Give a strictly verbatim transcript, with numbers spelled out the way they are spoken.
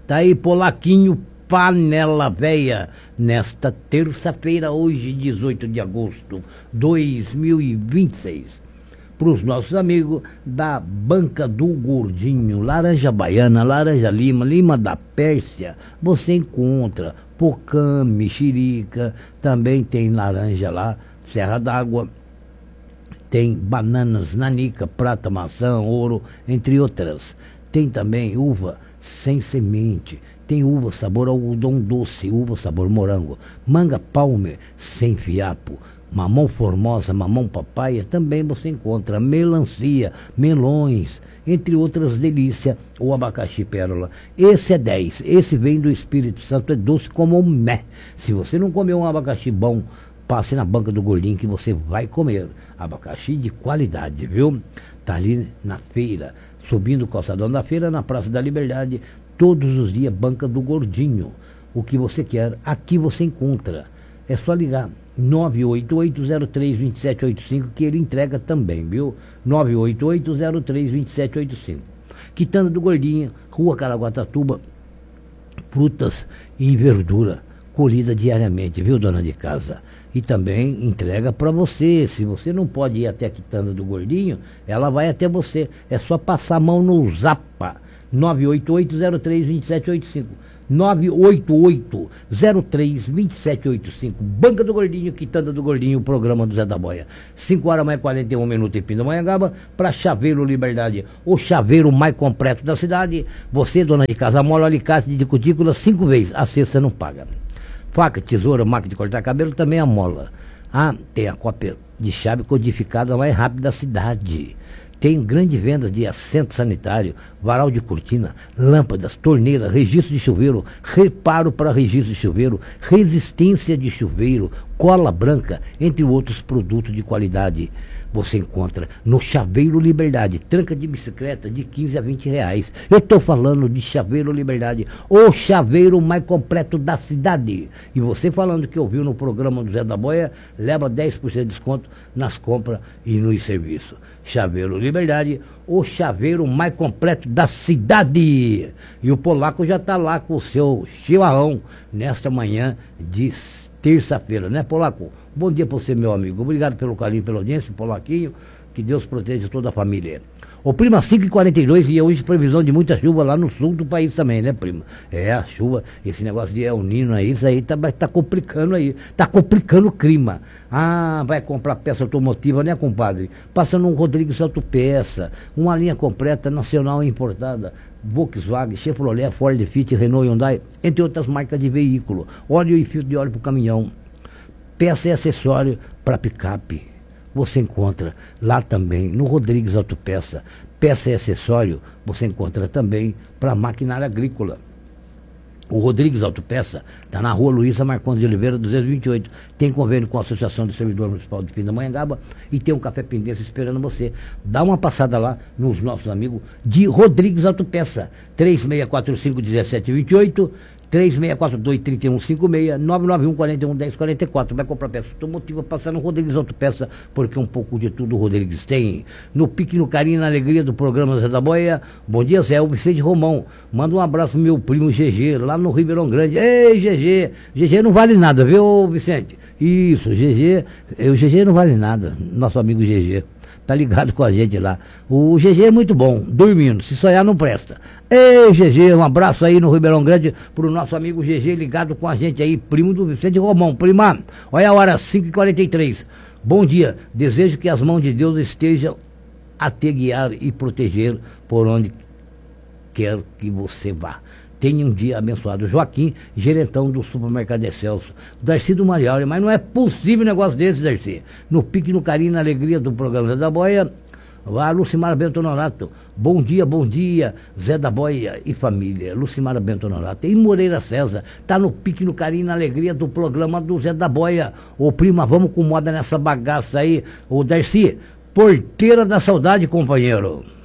Tá aí, Polaquinho, Panela Véia, nesta terça-feira, hoje, dezoito de agosto de dois mil e vinte e seis. Para os nossos amigos da Banca do Gordinho, laranja baiana, laranja lima, lima da Pérsia, você encontra pocã, mexerica, também tem laranja lá, Serra d'Água, tem bananas, nanica, prata, maçã, ouro, entre outras. Tem também uva sem semente, tem uva sabor algodão doce, uva sabor morango, manga palmer sem fiapo, mamão formosa, mamão papaya, também você encontra melancia, melões, entre outras delícias, o abacaxi pérola. Esse é dez, esse vem do Espírito Santo, é doce como um mé. Se você não comeu um abacaxi bom, passe na Banca do Gordinho que você vai comer. Abacaxi de qualidade, viu? Tá ali na feira, subindo o calçadão da feira, na Praça da Liberdade, todos os dias, Banca do Gordinho. O que você quer, aqui você encontra. É só ligar nove oito oito zero três dois sete oito cinco que ele entrega também, viu? nove oito oito zero três dois sete oito cinco. Quitanda do Gordinho, Rua Caraguatatuba, frutas e verdura, colhida diariamente, viu, dona de casa? E também entrega para você. Se você não pode ir até a Quitanda do Gordinho, ela vai até você. É só passar a mão no Zapa. nove oito oito zero três dois sete oito cinco. nove oito oito zero três dois sete oito cinco. Banca do Gordinho, Quitanda do Gordinho, o programa do Zé da Boia. cinco horas mais quarenta e um minutos em Pindamonhangaba, para Chaveiro Liberdade, o chaveiro mais completo da cidade. Você, dona de casa, mola alicate de cutícula cinco vezes, a sexta não paga. Faca, tesoura, máquina de cortar cabelo também amola. Ah, tem a cópia de chave codificada mais rápida da cidade. Tem grande venda de assento sanitário, varal de cortina, lâmpadas, torneira, registro de chuveiro, reparo para registro de chuveiro, resistência de chuveiro, cola branca, entre outros produtos de qualidade. Você encontra no Chaveiro Liberdade, tranca de bicicleta de quinze a vinte reais. Eu estou falando de Chaveiro Liberdade, o chaveiro mais completo da cidade. E você falando que ouviu no programa do Zé da Boia, leva dez por cento de desconto nas compras e nos serviços. Chaveiro Liberdade, o chaveiro mais completo da cidade. E o Polaco já está lá com o seu chimarrão nesta manhã de terça-feira, né, Polaco? Bom dia para você, meu amigo. Obrigado pelo carinho, pela audiência, Polaquinho. Que Deus proteja toda a família. O Prima cinco e quarenta e dois, e hoje previsão de muita chuva lá no sul do país também, né, Prima? É, a chuva, esse negócio de El Nino aí, isso aí tá, tá complicando aí. Tá complicando o clima. Ah, vai comprar peça automotiva, né, compadre? Passa no Rodrigues Autopeça, uma linha completa, nacional e importada. Volkswagen, Chevrolet, Ford, Fiat, Renault, Hyundai, entre outras marcas de veículo. Óleo e filtro de óleo para o caminhão. Peça e acessório para picape. Você encontra lá também no Rodrigues Autopeça. Peça e acessório você encontra também para maquinária agrícola. O Rodrigues Autopeça está na rua Luísa Marcondes de Oliveira, duzentos e vinte e oito. Tem convênio com a Associação de Servidores Municipal de Pindamonhangaba e tem um café pendência esperando você. Dá uma passada lá nos nossos amigos de Rodrigues Autopeça. três seis quatro cinco, um sete dois oito, três seis quatro dois, três um cinco seis, nove nove um, quatro um, um zero quatro quatro. Vai comprar peça automotiva, passar no Rodrigues Autopeça, porque um pouco de tudo o Rodrigues tem. No pique, no carinho, na alegria do programa Zé da Boia. Bom dia, Zé. O Vicente Romão. Manda um abraço pro meu primo G G, lá no Ribeirão Grande. Ei, G G. G G não vale nada, viu, Vicente? Isso, G G. O G G não vale nada. Nosso amigo G G. Tá ligado com a gente lá. O G G é muito bom, dormindo, se sonhar não presta. Ei, G G, um abraço aí no Ribeirão Grande pro nosso amigo G G ligado com a gente aí, primo do Vicente Romão. Prima, olha a hora, cinco e quarenta e três. Bom dia, desejo que as mãos de Deus estejam a te guiar e proteger por onde quer que você vá. Tenha um dia abençoado. Joaquim, gerentão do supermercado Excelso. Darcy do Marial, mas não é possível um negócio desse, Darcy. No pique, no carinho, na alegria do programa Zé da Boia, vá Lucimara Bento Nonato. Bom dia, bom dia, Zé da Boia e família. Lucimara Bento Nonato. E Moreira César, tá no pique, no carinho, na alegria do programa do Zé da Boia. Ô prima, vamos com moda nessa bagaça aí. Ô Darcy, porteira da saudade, companheiro.